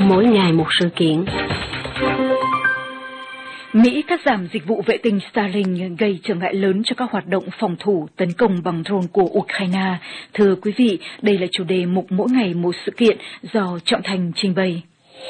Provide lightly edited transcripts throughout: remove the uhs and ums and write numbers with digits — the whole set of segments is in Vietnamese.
Mỗi ngày một sự kiện. Mỹ cắt giảm dịch vụ vệ tinh Starlink gây trở ngại lớn cho các hoạt động phòng thủ tấn công bằng drone của Ukraine. Thưa quý vị, đây là chủ đề mục Mỗi ngày một sự kiện do Trọng Thành trình bày.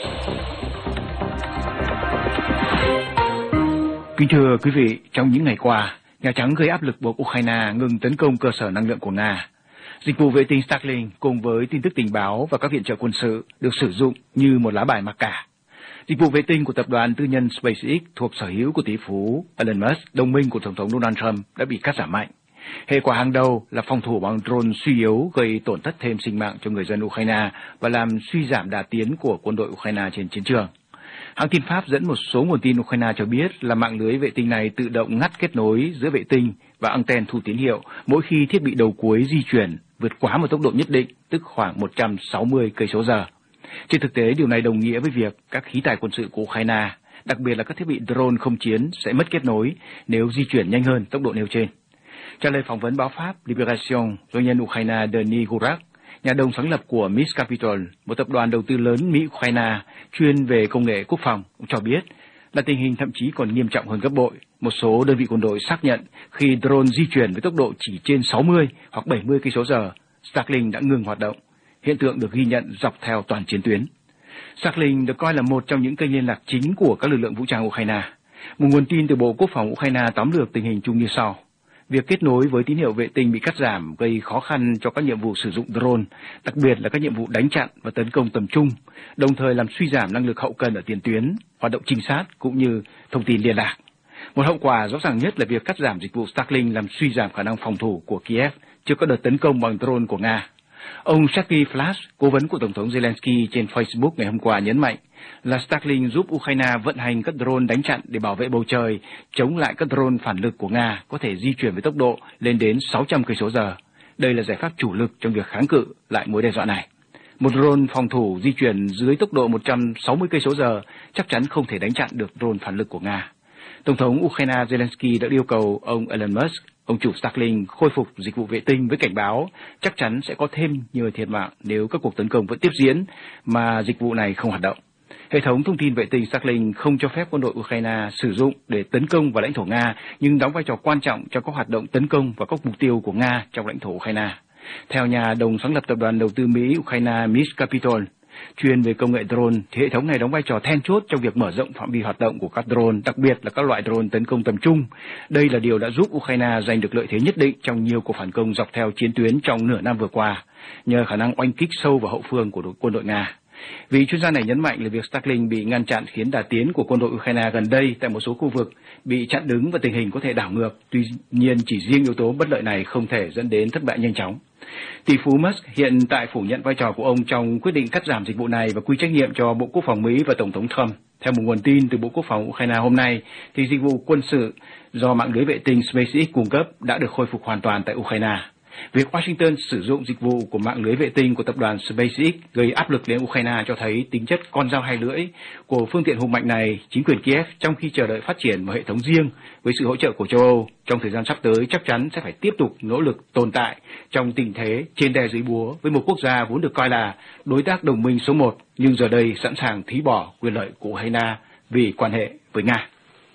Kính thưa quý vị, trong những ngày qua, Nhà Trắng gây áp lực buộc Ukraine ngừng tấn công cơ sở năng lượng của Nga. Dịch vụ vệ tinh Starlink cùng với tin tức tình báo và các viện trợ quân sự được sử dụng như một lá bài mặc cả. Dịch vụ vệ tinh của tập đoàn tư nhân SpaceX thuộc sở hữu của tỷ phú Elon Musk, đồng minh của Tổng thống Donald Trump, đã bị cắt giảm mạnh. Hệ quả hàng đầu là phòng thủ bằng drone suy yếu gây tổn thất thêm sinh mạng cho người dân Ukraine và làm suy giảm đà tiến của quân đội Ukraine trên chiến trường. Hãng tin Pháp dẫn một số nguồn tin Ukraine cho biết là mạng lưới vệ tinh này tự động ngắt kết nối giữa vệ tinh và anten thu tín hiệu mỗi khi thiết bị đầu cuối di chuyển vượt quá một tốc độ nhất định, tức khoảng 160 cây số giờ. Trên thực tế, điều này đồng nghĩa với việc các khí tài quân sự của Ukraine, đặc biệt là các thiết bị drone không chiến, sẽ mất kết nối nếu di chuyển nhanh hơn tốc độ nêu trên. Trả lời phỏng vấn báo Pháp Libération, doanh nhân Ukraine Denis Gurak, nhà đồng sáng lập của Miss Capital, một tập đoàn đầu tư lớn Mỹ-Ukraine chuyên về công nghệ quốc phòng, ông cho biết là tình hình thậm chí còn nghiêm trọng hơn gấp bội. Một số đơn vị quân đội xác nhận khi drone di chuyển với tốc độ chỉ trên 60 hoặc 70 cây số giờ, Starlink đã ngừng hoạt động. Hiện tượng được ghi nhận dọc theo toàn chiến tuyến. Starlink được coi là một trong những kênh liên lạc chính của các lực lượng vũ trang Ukraine. Một nguồn tin từ Bộ Quốc phòng Ukraine tóm lược tình hình chung như sau. Việc kết nối với tín hiệu vệ tinh bị cắt giảm gây khó khăn cho các nhiệm vụ sử dụng drone, đặc biệt là các nhiệm vụ đánh chặn và tấn công tầm trung, đồng thời làm suy giảm năng lực hậu cần ở tiền tuyến, hoạt động trinh sát cũng như thông tin liên lạc. Một hậu quả rõ ràng nhất là việc cắt giảm dịch vụ Starlink làm suy giảm khả năng phòng thủ của Kiev trước các đợt tấn công bằng drone của Nga. Ông Sergei Flash, cố vấn của Tổng thống Zelensky trên Facebook ngày hôm qua nhấn mạnh là Starlink giúp Ukraine vận hành các drone đánh chặn để bảo vệ bầu trời, chống lại các drone phản lực của Nga có thể di chuyển với tốc độ lên đến 600 cây số giờ. Đây là giải pháp chủ lực trong việc kháng cự lại mối đe dọa này. Một drone phòng thủ di chuyển dưới tốc độ 160 cây số giờ chắc chắn không thể đánh chặn được drone phản lực của Nga. Tổng thống Ukraine Zelensky đã yêu cầu ông Elon Musk, ông chủ Starlink, khôi phục dịch vụ vệ tinh với cảnh báo chắc chắn sẽ có thêm nhiều thiệt mạng nếu các cuộc tấn công vẫn tiếp diễn mà dịch vụ này không hoạt động. Hệ thống thông tin vệ tinh Starlink không cho phép quân đội Ukraine sử dụng để tấn công vào lãnh thổ Nga, nhưng đóng vai trò quan trọng trong các hoạt động tấn công vào các mục tiêu của Nga trong lãnh thổ Ukraine. Theo nhà đồng sáng lập tập đoàn đầu tư Mỹ-Ukraine Miss Capital, chuyên về công nghệ drone, thì hệ thống này đóng vai trò then chốt trong việc mở rộng phạm vi hoạt động của các drone, đặc biệt là các loại drone tấn công tầm trung. Đây là điều đã giúp Ukraine giành được lợi thế nhất định trong nhiều cuộc phản công dọc theo chiến tuyến trong nửa năm vừa qua, nhờ khả năng oanh kích sâu vào hậu phương của quân đội Nga. Vị chuyên gia này nhấn mạnh là việc Starlink bị ngăn chặn khiến đà tiến của quân đội Ukraine gần đây tại một số khu vực bị chặn đứng và tình hình có thể đảo ngược. Tuy nhiên, chỉ riêng yếu tố bất lợi này không thể dẫn đến thất bại nhanh chóng. Tỷ phú Musk hiện tại phủ nhận vai trò của ông trong quyết định cắt giảm dịch vụ này và quy trách nhiệm cho Bộ Quốc phòng Mỹ và Tổng thống Trump. Theo một nguồn tin từ Bộ Quốc phòng Ukraine hôm nay, thì dịch vụ quân sự do mạng lưới vệ tinh SpaceX cung cấp đã được khôi phục hoàn toàn tại Ukraine. Việc Washington sử dụng dịch vụ của mạng lưới vệ tinh của tập đoàn SpaceX gây áp lực lên Ukraine cho thấy tính chất con dao hai lưỡi của phương tiện hùng mạnh này. Chính quyền Kiev trong khi chờ đợi phát triển một hệ thống riêng với sự hỗ trợ của châu Âu trong thời gian sắp tới chắc chắn sẽ phải tiếp tục nỗ lực tồn tại trong tình thế trên đè dưới búa với một quốc gia vốn được coi là đối tác đồng minh số 1 nhưng giờ đây sẵn sàng thí bỏ quyền lợi của Ukraine vì quan hệ với Nga.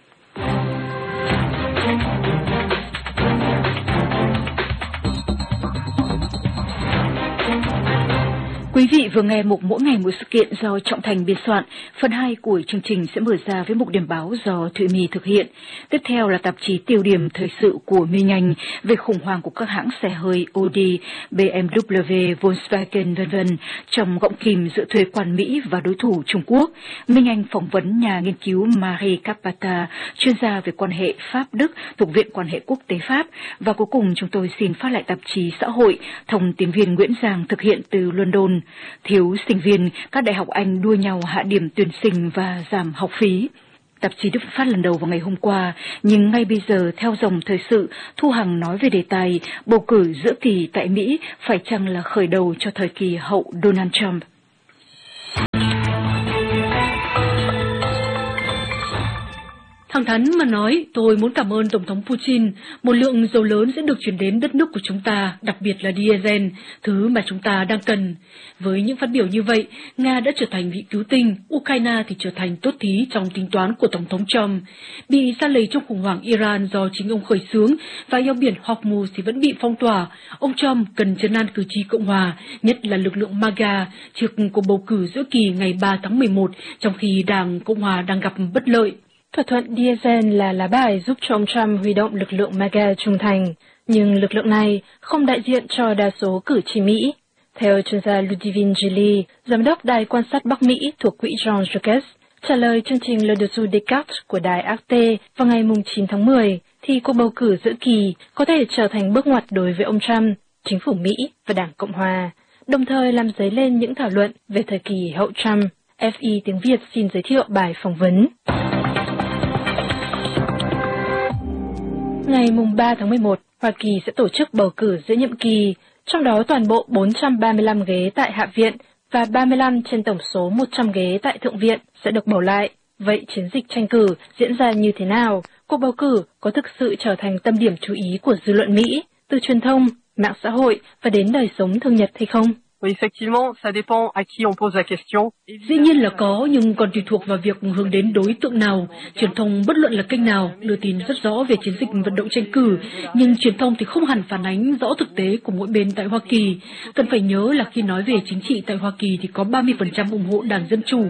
Quý vị vừa nghe mục Mỗi ngày một sự kiện do Trọng Thành biên soạn. Phần 2 của chương trình sẽ mở ra với mục điểm báo do Thụy My thực hiện. Tiếp theo là tạp chí tiêu điểm thời sự của Minh Anh về khủng hoảng của các hãng xe hơi Audi, BMW, Volkswagen v.v. trong gọng kìm giữa thuế quan Mỹ và đối thủ Trung Quốc. Minh Anh phỏng vấn nhà nghiên cứu Marie Capata, chuyên gia về quan hệ Pháp-Đức thuộc Viện Quan hệ Quốc tế Pháp. Và cuối cùng chúng tôi xin phát lại tạp chí xã hội, thông tín viên Nguyễn Giang thực hiện từ London. Thiếu sinh viên, các đại học Anh đua nhau hạ điểm tuyển sinh và giảm học phí. Tạp chí được phát lần đầu vào ngày hôm qua, nhưng ngay bây giờ theo dòng thời sự, Thu Hằng nói về đề tài bầu cử giữa kỳ tại Mỹ phải chăng là khởi đầu cho thời kỳ hậu Donald Trump. Thẳng thắn mà nói, tôi muốn cảm ơn Tổng thống Putin. Một lượng dầu lớn sẽ được chuyển đến đất nước của chúng ta, đặc biệt là diesel, thứ mà chúng ta đang cần. Với những phát biểu như vậy, Nga đã trở thành vị cứu tinh, Ukraine thì trở thành tốt thí trong tính toán của Tổng thống Trump. Bị sa lầy trong khủng hoảng Iran do chính ông khởi xướng và eo biển Hormuz thì vẫn bị phong tỏa. Ông Trump cần trấn an cử tri Cộng hòa, nhất là lực lượng MAGA, trước cuộc bầu cử giữa kỳ ngày 3 tháng 11, trong khi Đảng Cộng hòa đang gặp bất lợi. Thỏa thuận diesel là lá bài giúp cho ông Trump huy động lực lượng MAGA trung thành, nhưng lực lượng này không đại diện cho đa số cử tri Mỹ. Theo chuyên gia Ludivine Gilly, giám đốc đài quan sát Bắc Mỹ thuộc quỹ Jean Jacques, trả lời chương trình Le Dessous des Cartes của đài Arte vào ngày 9 tháng 10, thì cuộc bầu cử giữa kỳ có thể trở thành bước ngoặt đối với ông Trump, chính phủ Mỹ và Đảng Cộng hòa, đồng thời làm dấy lên những thảo luận về thời kỳ hậu Trump. FI tiếng Việt xin giới thiệu bài phỏng vấn. Ngày 3 tháng 11, Hoa Kỳ sẽ tổ chức bầu cử giữa nhiệm kỳ, trong đó toàn bộ 435 ghế tại Hạ viện và 35 trên tổng số 100 ghế tại Thượng viện sẽ được bầu lại. Vậy chiến dịch tranh cử diễn ra như thế nào? Cuộc bầu cử có thực sự trở thành tâm điểm chú ý của dư luận Mỹ, từ truyền thông, mạng xã hội và đến đời sống thường nhật hay không? Oui, effectivement, ça dépend à qui on pose la question. Dĩ nhiên là có, nhưng còn tùy thuộc vào việc hướng đến đối tượng nào. Truyền thông bất luận là kênh nào đưa tin rất rõ về chiến dịch vận động tranh cử, nhưng truyền thông thì không hẳn phản ánh rõ thực tế của mỗi bên tại Hoa Kỳ. Cần phải nhớ là khi nói về chính trị tại Hoa Kỳ thì có 30% ủng hộ Đảng Dân Chủ,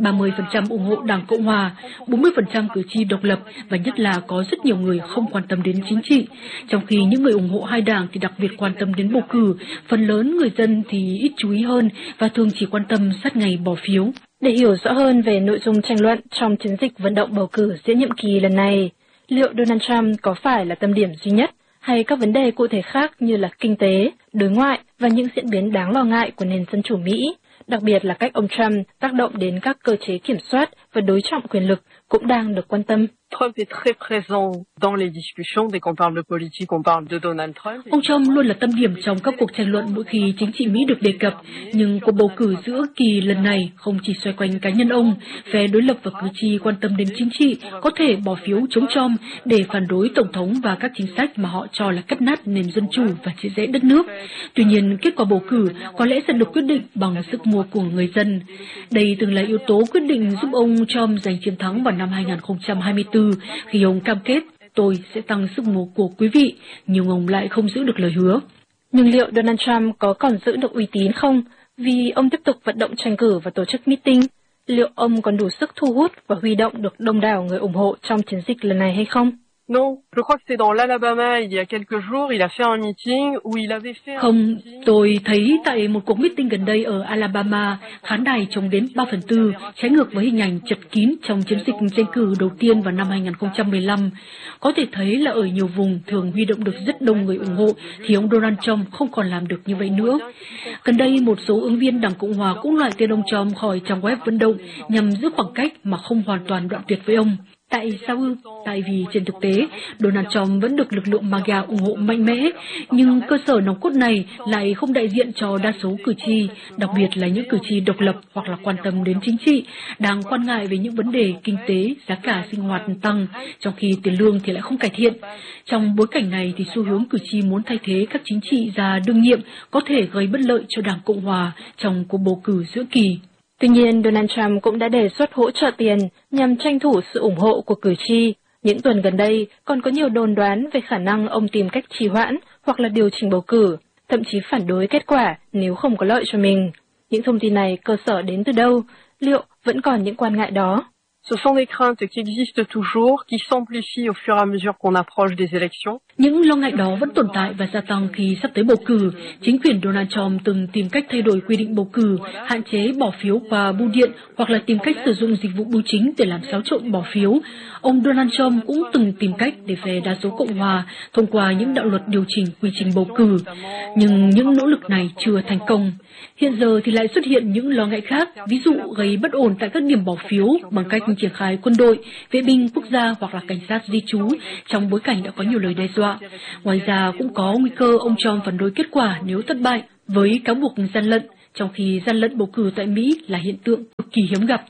30% ủng hộ Đảng Cộng Hòa, 40% cử tri độc lập và nhất là có rất nhiều người không quan tâm đến chính trị. Trong khi những người ủng hộ hai đảng thì đặc biệt quan tâm đến bầu cử, phần lớn người dân thì ít chú ý hơn và thường chỉ quan tâm sát ngày bỏ phiếu. Để hiểu rõ hơn về nội dung tranh luận trong chiến dịch vận động bầu cử giữa nhiệm kỳ lần này, liệu Donald Trump có phải là tâm điểm duy nhất hay các vấn đề cụ thể khác như là kinh tế, đối ngoại và những diễn biến đáng lo ngại của nền dân chủ Mỹ, đặc biệt là cách ông Trump tác động đến các cơ chế kiểm soát và đối trọng quyền lực cũng đang được quan tâm. Trump est très présent dans les discussions dès qu'on parle de politique, on parle de Donald Trump. Ông Trump luôn là tâm điểm trong các cuộc tranh luận mỗi khi chính trị Mỹ được đề cập, nhưng cuộc bầu cử giữa kỳ lần này không chỉ xoay quanh cá nhân ông. Phe đối lập và cử tri quan tâm đến chính trị có thể bỏ phiếu chống Trump để phản đối tổng thống và các chính sách mà họ cho là cắt nát nền dân chủ và chia rẽ đất nước. Tuy nhiên, kết quả bầu cử có lẽ sẽ được quyết định bằng sức mua của người dân. Đây từng là yếu tố quyết định giúp ông Trump giành chiến thắng vào năm 2024, khi ông cam kết tôi sẽ tăng sức mua của quý vị, nhưng ông lại không giữ được lời hứa. Nhưng liệu Donald Trump có còn giữ được uy tín không? Vì ông tiếp tục vận động tranh cử và tổ chức meeting, liệu ông còn đủ sức thu hút và huy động được đông đảo người ủng hộ trong chiến dịch lần này hay không? Non, je crois que c'est dans l'Alabama, il y a quelques jours, il a fait un meeting où il avait fait... Không, tôi thấy tại một cuộc meeting gần đây ở Alabama, khán đài trông đến 3/4, trái ngược với hình ảnh chật kín trong chiến dịch tranh cử đầu tiên vào năm 2015. Có thể thấy là ở nhiều vùng thường huy động được rất đông người ủng hộ, thì ông Donald Trump không còn làm được như vậy nữa. Gần đây, một số ứng viên Đảng Cộng hòa cũng loại tên ông Trump khỏi trang web vận động nhằm giữ khoảng cách mà không hoàn toàn đoạn tuyệt với ông. Tại sao ư? Tại vì trên thực tế, Donald Trump vẫn được lực lượng MAGA ủng hộ mạnh mẽ, nhưng cơ sở nòng cốt này lại không đại diện cho đa số cử tri, đặc biệt là những cử tri độc lập hoặc là quan tâm đến chính trị, đang quan ngại về những vấn đề kinh tế, giá cả sinh hoạt tăng, trong khi tiền lương thì lại không cải thiện. Trong bối cảnh này thì xu hướng cử tri muốn thay thế các chính trị gia đương nhiệm có thể gây bất lợi cho Đảng Cộng hòa trong cuộc bầu cử giữa kỳ. Tuy nhiên, Donald Trump cũng đã đề xuất hỗ trợ tiền nhằm tranh thủ sự ủng hộ của cử tri. Những tuần gần đây còn có nhiều đồn đoán về khả năng ông tìm cách trì hoãn hoặc là điều chỉnh bầu cử, thậm chí phản đối kết quả nếu không có lợi cho mình. Những thông tin này cơ sở đến từ đâu? Liệu vẫn còn những quan ngại đó? Ce sont des craintes qui existent toujours, qui s'amplifient au fur et à mesure qu'on approche des élections. Những lo ngại đó vẫn tồn tại và gia tăng khi sắp tới bầu cử. Chính quyền Donald Trump từng tìm cách thay đổi quy định bầu cử, hạn chế bỏ phiếu qua bưu điện hoặc là tìm cách sử dụng dịch vụ bưu chính để làm xáo trộn bỏ phiếu. Ông Donald Trump cũng từng tìm cách để phe đa số Cộng hòa thông qua những đạo luật điều chỉnh quy trình bầu cử. Nhưng những nỗ lực này chưa thành công. Hiện giờ thì lại xuất hiện những lo ngại khác, ví dụ gây bất ổn tại các điểm bỏ phiếu bằng cách triển khai quân đội, vệ binh quốc gia hoặc là cảnh sát di trú trong bối cảnh đã có nhiều lời đe dọa. Ngoài ra cũng có nguy cơ ông Trump phản đối kết quả nếu thất bại với cáo buộc gian lận, trong khi gian lận bầu cử tại Mỹ là hiện tượng cực kỳ hiếm gặp.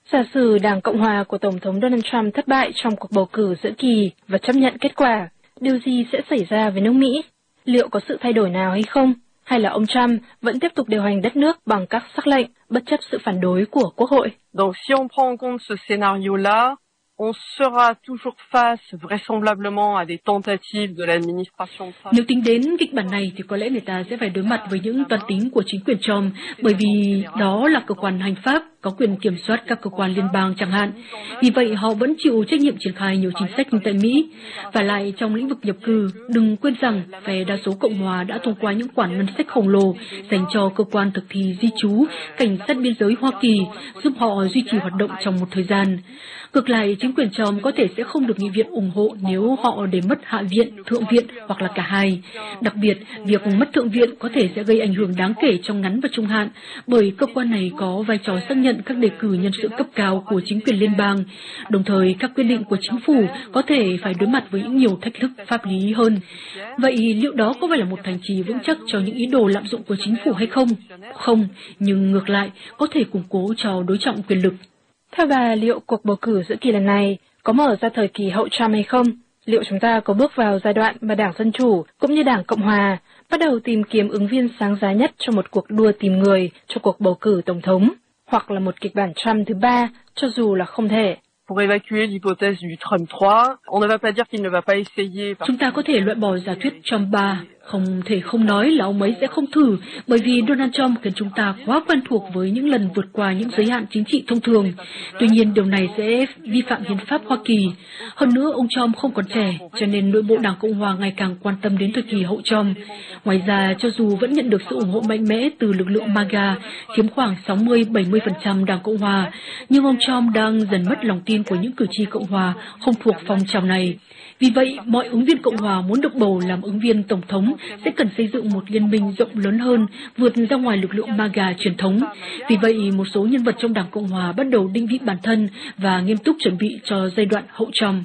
Giả sử Đảng Cộng hòa của Tổng thống Donald Trump thất bại trong cuộc bầu cử giữa kỳ và chấp nhận kết quả, điều gì sẽ xảy ra với nước Mỹ? Liệu có sự thay đổi nào hay không? Hay là ông Trump vẫn tiếp tục điều hành đất nước bằng các sắc lệnh, bất chấp sự phản đối của Quốc hội? Donc si on prend en compte ce scénario-là, on sera toujours face vraisemblablement à des tentatives de l'administration Trump. Nếu tính đến kịch bản này thì có lẽ người ta sẽ phải đối mặt với những toan tính của chính quyền Trump, bởi vì đó là cơ quan hành pháp, có quyền kiểm soát các cơ quan liên bang chẳng hạn. Vì vậy họ vẫn chịu trách nhiệm triển khai nhiều chính sách tại Mỹ. Và lại trong lĩnh vực nhập cư, đừng quên rằng phe đa số Cộng hòa đã thông qua những khoản ngân sách khổng lồ dành cho cơ quan thực thi di trú, cảnh sát biên giới Hoa Kỳ, giúp họ duy trì hoạt động trong một thời gian. Ngược lại, chính quyền Trump có thể sẽ không được nghị viện ủng hộ nếu họ để mất hạ viện, thượng viện hoặc là cả hai. Đặc biệt, việc mất thượng viện có thể sẽ gây ảnh hưởng đáng kể trong ngắn và trung hạn, bởi cơ quan này có vai trò xác nhận các đề cử nhân sự cấp cao của chính quyền liên bang. Đồng thời, các quyết định của chính phủ có thể phải đối mặt với những nhiều thách thức pháp lý hơn. Vậy liệu đó có phải là một thành trì vững chắc cho những ý đồ lạm dụng của chính phủ hay không? Không, nhưng ngược lại, có thể củng cố cho đối trọng quyền lực. Theo bà, liệu cuộc bầu cử giữa kỳ lần này có mở ra thời kỳ hậu Trump hay không? Liệu chúng ta có bước vào giai đoạn mà Đảng Dân Chủ cũng như Đảng Cộng Hòa bắt đầu tìm kiếm ứng viên sáng giá nhất cho một cuộc đua tìm người cho cuộc bầu cử tổng thống, hoặc là một kịch bản Trump thứ ba, cho dù là không thể? Pour évacuer l'hypothèse du Trump 3, on ne va pas dire qu'il ne va pas essayer. Chúng ta có thể loại bỏ giả thuyết Trump 3, không thể không nói là ông ấy sẽ không thử, bởi vì Donald Trump khiến chúng ta quá quen thuộc với những lần vượt qua những giới hạn chính trị thông thường. Tuy nhiên điều này sẽ vi phạm hiến pháp Hoa Kỳ. Hơn nữa, ông Trump không còn trẻ, cho nên nội bộ Đảng Cộng hòa ngày càng quan tâm đến thời kỳ hậu Trump. Ngoài ra, cho dù vẫn nhận được sự ủng hộ mạnh mẽ từ lực lượng MAGA, chiếm khoảng 60-70% Đảng Cộng hòa, nhưng ông Trump đang dần mất lòng tin của những cử tri Cộng hòa không thuộc phong trào này. Vì vậy, mọi ứng viên Cộng hòa muốn được bầu làm ứng viên Tổng thống sẽ cần xây dựng một liên minh rộng lớn hơn, vượt ra ngoài lực lượng MAGA truyền thống. Vì vậy, một số nhân vật trong Đảng Cộng hòa bắt đầu định vị bản thân và nghiêm túc chuẩn bị cho giai đoạn hậu Trump.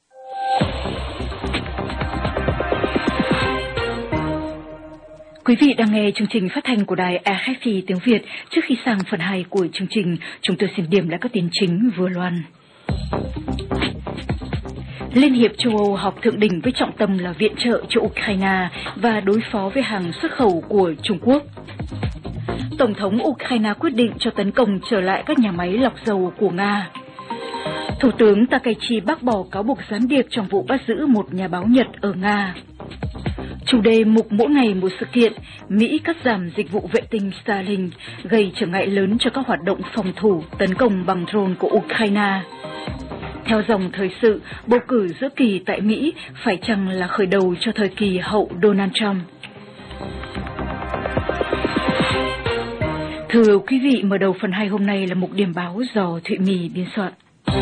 Quý vị đang nghe chương trình phát thanh của đài RFI tiếng Việt. Trước khi sang phần 2 của chương trình, chúng tôi xin điểm lại các tin chính vừa loan. Liên hiệp châu Âu họp thượng đỉnh với trọng tâm là viện trợ cho Ukraine và đối phó với hàng xuất khẩu của Trung Quốc. Tổng thống Ukraine quyết định cho tấn công trở lại các nhà máy lọc dầu của Nga. Thủ tướng Takaichi bác bỏ cáo buộc gián điệp trong vụ bắt giữ một nhà báo Nhật ở Nga. Chủ đề mục mỗi ngày một sự kiện, Mỹ cắt giảm dịch vụ vệ tinh Starlink gây trở ngại lớn cho các hoạt động phòng thủ tấn công bằng drone của Ukraine. Theo dòng thời sự, bầu cử giữa kỳ tại Mỹ phải chăng là khởi đầu cho thời kỳ hậu Donald Trump? Thưa quý vị, mở đầu phần 2 hôm nay là mục điểm báo do Thụy Mì biên soạn.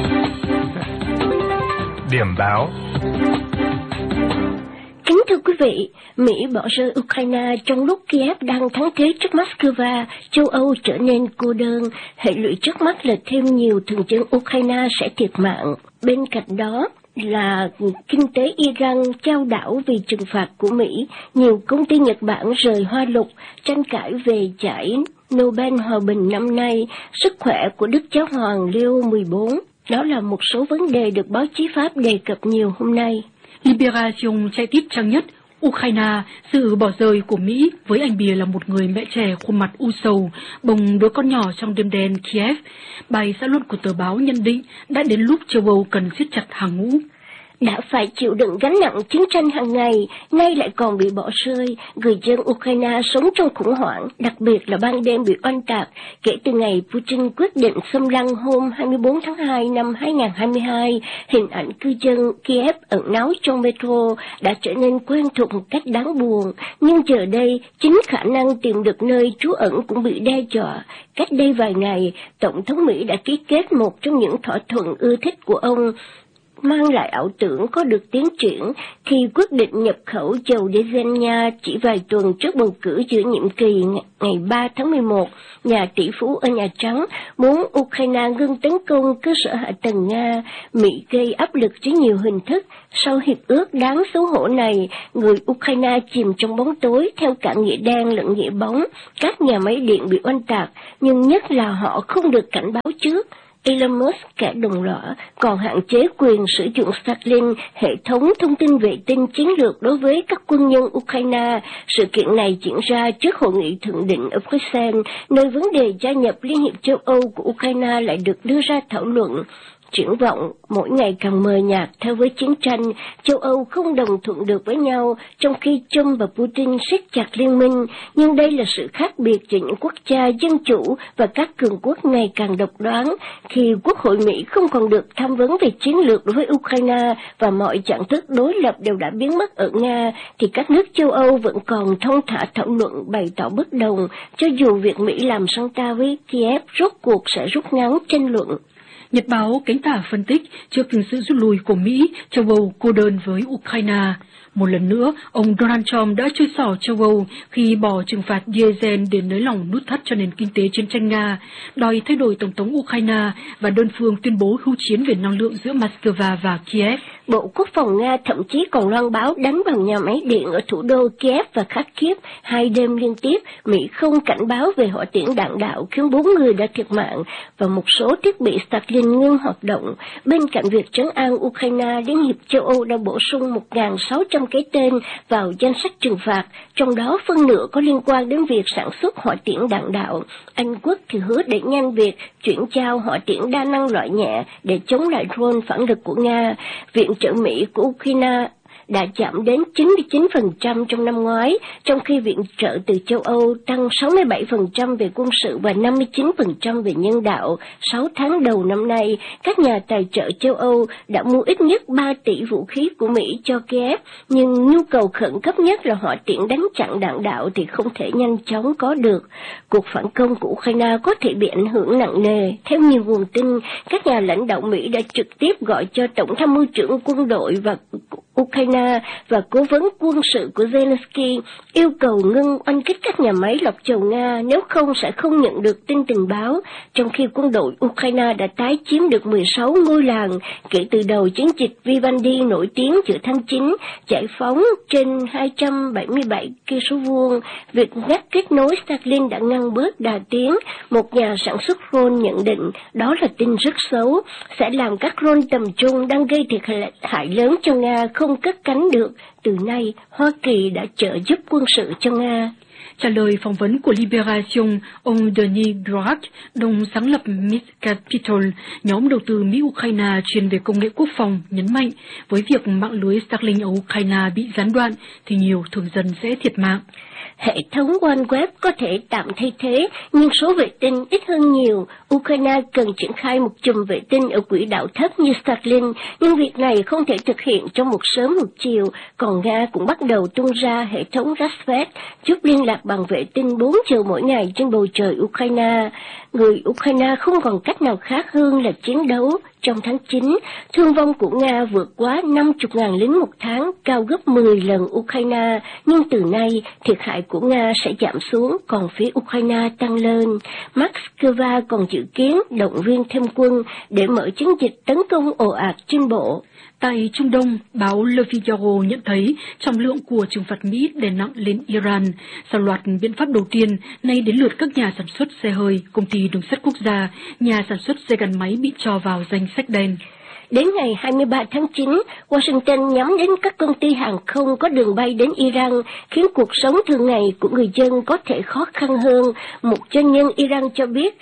Điểm báo. Kính thưa quý vị, Mỹ bỏ rơi Ukraine trong lúc Kiev đang thắng thế trước Moscow, châu Âu trở nên cô đơn, hệ lụy trước mắt là thêm nhiều thường dân Ukraine sẽ thiệt mạng. Bên cạnh đó là kinh tế Iran chao đảo vì trừng phạt của Mỹ, nhiều công ty Nhật Bản rời Hoa Lục, tranh cãi về giải Nobel Hòa bình năm nay, sức khỏe của Đức Giáo hoàng Leo 14. Đó là một số vấn đề được báo chí Pháp đề cập nhiều hôm nay. Libération chạy tiếp trang nhất, Ukraine, sự bỏ rơi của Mỹ với anh bìa là một người mẹ trẻ khuôn mặt u sầu, bồng đứa con nhỏ trong đêm đen Kiev. Bài xã luận của tờ báo nhận định đã đến lúc châu Âu cần siết chặt hàng ngũ. Đã phải chịu đựng gánh nặng chiến tranh hàng ngày, nay lại còn bị bỏ rơi, người dân Ukraine sống trong khủng hoảng, đặc biệt là ban đêm bị oanh tạc, kể từ ngày Putin quyết định xâm lăng hôm 24 tháng 2 năm 2022, hình ảnh cư dân Kiev ẩn náu trong metro đã trở nên quen thuộc một cách đáng buồn, nhưng giờ đây, chính khả năng tìm được nơi trú ẩn cũng bị đe dọa. Cách đây vài ngày, Tổng thống Mỹ đã ký kết một trong những thỏa thuận ưa thích của ông, mang lại ảo tưởng có được tiến triển khi quyết định nhập khẩu dầu diesel Nga chỉ vài tuần trước bầu cử giữa nhiệm kỳ ngày 3 tháng 11. Nhà tỷ phú ở Nhà Trắng muốn Ukraine ngưng tấn công cơ sở hạ tầng Nga. Mỹ gây áp lực dưới nhiều hình thức. Sau hiệp ước đáng xấu hổ này, người Ukraine chìm trong bóng tối theo cả nghĩa đen lẫn nghĩa bóng. Các nhà máy điện bị oanh tạc, nhưng nhất là họ không được cảnh báo trước. Elon Musk, kẻ đồng lõa, còn hạn chế quyền sử dụng Starlink, hệ thống thông tin vệ tinh chiến lược đối với các quân nhân Ukraine. Sự kiện này diễn ra trước hội nghị thượng đỉnh ở Bruxelles, nơi vấn đề gia nhập Liên hiệp châu Âu của Ukraine lại được đưa ra thảo luận. Triển vọng mỗi ngày càng mờ nhạt theo với chiến tranh, châu Âu không đồng thuận được với nhau, trong khi Trump và Putin siết chặt liên minh. Nhưng đây là sự khác biệt giữa những quốc gia dân chủ và các cường quốc ngày càng độc đoán. Khi Quốc hội Mỹ không còn được tham vấn về chiến lược đối với Ukraine và mọi dạng thức đối lập đều đã biến mất ở Nga, thì các nước châu Âu vẫn còn thong thả thảo luận bày tỏ bất đồng, cho dù việc Mỹ làm song ta với Kiev rốt cuộc sẽ rút ngắn tranh luận. Nhật báo cánh tả phân tích trước sự rút lui của Mỹ, châu Âu cô đơn với Ukraine. Một lần nữa, ông Donald Trump đã chơi xỏ châu Âu khi bỏ trừng phạt diesel để nới lỏng nút thắt cho nền kinh tế chiến tranh Nga, đòi thay đổi tổng thống Ukraine và đơn phương tuyên bố hưu chiến về năng lượng giữa Moscow và Kiev. Bộ Quốc phòng Nga thậm chí còn loan báo đánh vào nhà máy điện ở thủ đô Kiev và Kharkiv 2 đêm liên tiếp. Mỹ không cảnh báo về hỏa tiễn đạn đạo khiến 4 người đã thiệt mạng và một số thiết bị Starlink ngưng hoạt động. Bên cạnh việc trấn an Ukraine, Liên hiệp châu Âu đã bổ sung 1.600 cái tên vào danh sách trừng phạt, trong đó phân nửa có liên quan đến việc sản xuất hỏa tiễn đạn đạo. Anh Quốc thì hứa đẩy nhanh việc chuyển giao hỏa tiễn đa năng loại nhẹ để chống lại drone phản lực của Nga. Viện trợ Mỹ của Ukraine đã giảm đến 99% trong năm ngoái, trong khi viện trợ từ châu Âu tăng 67% về quân sự và 59% về nhân đạo. 6 tháng đầu năm nay, các nhà tài trợ châu Âu đã mua ít nhất 3 tỷ vũ khí của Mỹ cho Kiev, nhưng nhu cầu khẩn cấp nhất là hỏa tiễn đánh chặn đạn đạo thì không thể nhanh chóng có được. Cuộc phản công của Ukraine có thể bị ảnh hưởng nặng nề. Theo nhiều nguồn tin, các nhà lãnh đạo Mỹ đã trực tiếp gọi cho Tổng tham mưu trưởng quân đội và Ukraine và cố vấn quân sự của Zelensky yêu cầu ngưng oanh kích các nhà máy lọc dầu Nga, nếu không sẽ không nhận được tin tình báo, trong khi quân đội Ukraine đã tái chiếm được 16 ngôi làng kể từ đầu chiến dịch Vivaldi nổi tiếng giữa tháng 9, giải phóng trên 277 km². Việc ngắt kết nối Starlink đã ngăn bớt đà tiến. Một nhà sản xuất drone nhận định đó là tin rất xấu, sẽ làm các drone tầm trung đang gây thiệt hại lớn cho Nga không cất cánh được. Từ nay, Hoa Kỳ đã trợ giúp quân sự cho Nga. Trả lời phỏng vấn của Libération, ông Denis Droak, đồng sáng lập Miss Capital, nhóm đầu tư Mỹ-Ukraine chuyên về công nghệ quốc phòng, nhấn mạnh với việc mạng lưới Starlink ở Ukraine bị gián đoạn thì nhiều thường dân sẽ thiệt mạng. Hệ thống OneWeb có thể tạm thay thế, nhưng số vệ tinh ít hơn nhiều. Ukraine cần triển khai một chùm vệ tinh ở quỹ đạo thấp như Starlink, nhưng việc này không thể thực hiện trong một sớm một chiều. Còn Nga cũng bắt đầu tung ra hệ thống Rasvet, giúp liên lạc bằng vệ tinh 4 giờ mỗi ngày trên bầu trời Ukraine. Người Ukraine không còn cách nào khác hơn là chiến đấu. Trong tháng 9, thương vong của Nga vượt quá 50.000 lính một tháng, cao gấp 10 lần Ukraine, nhưng từ nay thiệt hại của Nga sẽ giảm xuống, còn phía Ukraine tăng lên. Moscow còn dự kiến động viên thêm quân để mở chiến dịch tấn công ồ ạt trên bộ. Tại Trung Đông, báo Le Figaro nhận thấy trọng lượng của trừng phạt Mỹ đè nặng lên Iran. Sau loạt biện pháp đầu tiên, nay đến lượt các nhà sản xuất xe hơi, công ty đường sắt quốc gia, nhà sản xuất xe gắn máy bị cho vào danh sách đen. Đến ngày 23 tháng 9, Washington nhắm đến các công ty hàng không có đường bay đến Iran, khiến cuộc sống thường ngày của người dân có thể khó khăn hơn. Một doanh nhân Iran cho biết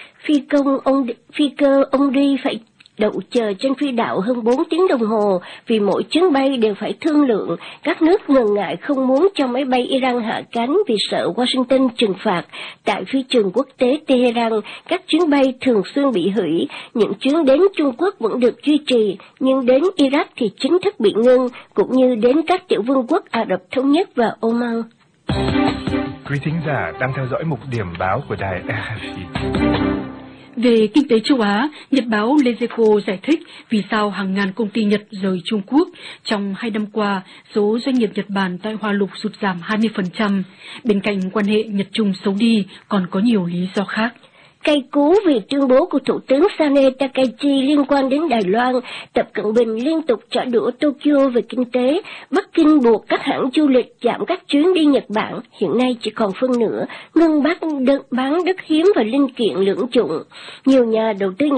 phi cơ ông đi phải đậu chờ trên phi đạo hơn 4 tiếng đồng hồ vì mỗi chuyến bay đều phải thương lượng. Các nước ngần ngại không muốn cho máy bay Iran hạ cánh vì sợ Washington trừng phạt. Tại phi trường quốc tế Tehran, các chuyến bay thường xuyên bị hủy. Những chuyến đến Trung Quốc vẫn được duy trì, nhưng đến Iraq thì chính thức bị ngưng, cũng như đến các tiểu vương quốc Ả Rập Thống Nhất và Oman. Quý thính giả đang theo dõi mục điểm báo của đài RFI. Về kinh tế châu Á, Nhật báo Les Echos giải thích vì sao hàng ngàn công ty Nhật rời Trung Quốc. Trong 2 năm qua, số doanh nghiệp Nhật Bản tại Hoa Lục sụt giảm 20%. Bên cạnh quan hệ Nhật-Trung xấu đi, còn có nhiều lý do khác. Cay cú vì tuyên bố của Thủ tướng Sane Takaichi liên quan đến Đài Loan, Tập Cận Bình liên tục trả đũa Tokyo về kinh tế. Bắc Kinh buộc các hãng du lịch giảm các chuyến đi Nhật Bản, hiện nay chỉ còn phân nửa, ngưng bán đất hiếm và linh kiện lưỡng dụng. Nhiều nhà đầu tư